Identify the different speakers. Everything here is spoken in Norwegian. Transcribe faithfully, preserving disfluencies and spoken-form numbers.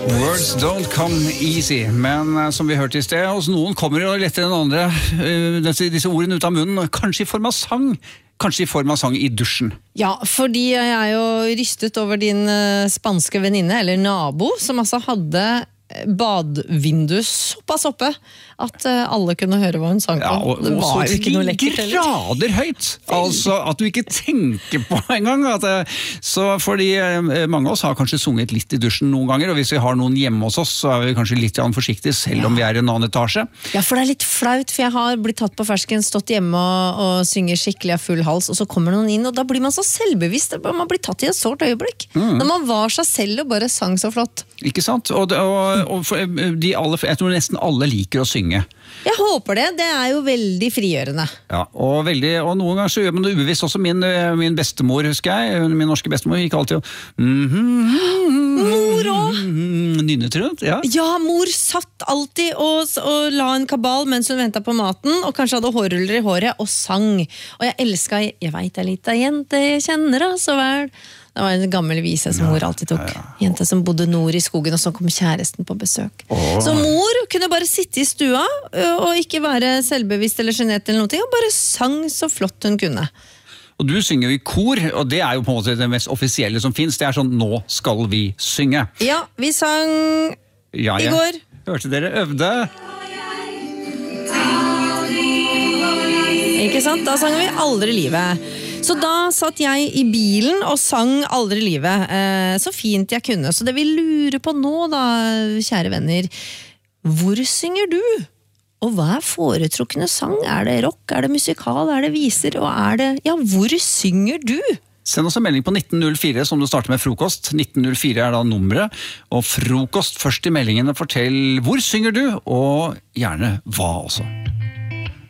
Speaker 1: Words don't come easy, men som vi hørte i sted, hos noen kommer det lettere enn andre, disse, disse ordene ut av munnen, kanskje i form av sang, kanskje i form av sang i dusjen.
Speaker 2: Ja, fordi jeg er jo rystet over din uh, spanske venninne, eller nabo, som altså hadde badvindu såpass oppe at uh, alle kunne høre hva hun sang på.
Speaker 1: Ja, og,
Speaker 2: det var
Speaker 1: og
Speaker 2: jo ikke noe lekkert
Speaker 1: heller. Grader høyt, altså at du ikke tenker på en gang. At, uh, så fordi uh, mange av oss har kanskje sunget litt i dusjen noen ganger, og hvis vi har noen hjemme hos oss, så er vi kanskje litt forsiktige, selv ja. Om vi er i en annen etasje.
Speaker 2: Ja, for det er litt flaut, for jeg har blitt tatt på fersken, stått hjemme og, og synger skikkelig av full hals, og så kommer noen inn, og da blir man så selvbevisst, man blir tatt i et sårt øyeblikk. Mm. Når man var seg selv og bare sang så flott.
Speaker 1: Ikke sant? Og, og, og for de alle, jeg tror nesten alle liker å synge.
Speaker 2: Jeg håper det, det er jo veldig frigjørende.
Speaker 1: Ja, og, veldig, og noen ganger så gjør man det ubevisst. Også min, min bestemor, husker jeg, min norske bestemor gikk alltid og
Speaker 2: mor også!
Speaker 1: Nynnetrød, ja.
Speaker 2: Ja, mor satt alltid og, og la en kabal mens hun ventet på maten, og kanskje hadde hårruller i håret, og sang. Og jeg elsket, jeg vet jeg litt av jente, jeg kjenner det så vel. Det var en gammel vise som mor alltid tok. Jente som bodde nord i skogen, og så kom kjæresten på besøk. Oh. Så mor kunne bare sitte i stua, og ikke være selvbevisst eller genert eller noe, og bare sang så flott hun kunne.
Speaker 1: Og du synger jo i kor, og det er jo på en måte det mest offisielle som finnes. Det er sånn, nå skal vi synge.
Speaker 2: Ja, vi sang ja, i går.
Speaker 1: Hørte dere øvde?
Speaker 2: Ikke sant? Da sang vi aldri livet. Så da satt jeg i bilen og sang aldri livet, eh, så fint jeg kunne. Så det vi lurer på nå da, kjære venner, hvor synger du? Og hva er foretrukne sang? Er det rock, er det musikal, er det viser, og er det, ja, hvor synger du?
Speaker 1: Send oss en melding på nitten null fire som du starter med frokost. nitten null fire er da nummeret, og frokost først i meldingene. Fortell hvor synger du, og gjerne hva også.